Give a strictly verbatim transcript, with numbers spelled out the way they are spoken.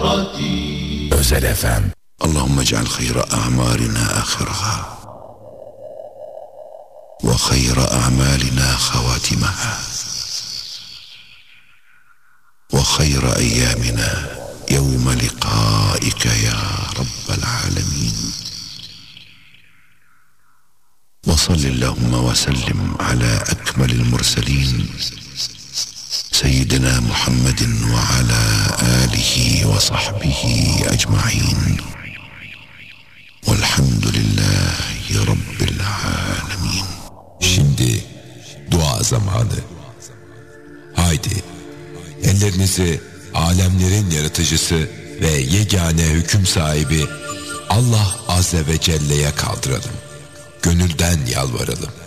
Özel F M. اللهم اجعل خير أعمالنا آخرها وخير أعمالنا خواتمها وخير أيامنا يوم لقائك يا رب العالمين. وصل اللهم وسلم على أكمل المرسلين سيدنا محمد وعلى آله وصحبه أجمعين والحمد لله رب العالمين. Şimdi dua zamanı. Haydi ellerinizi alemlerin yaratıcısı ve yegane hüküm sahibi Allah Azze ve Celle'ye kaldıralım. Gönülden yalvaralım.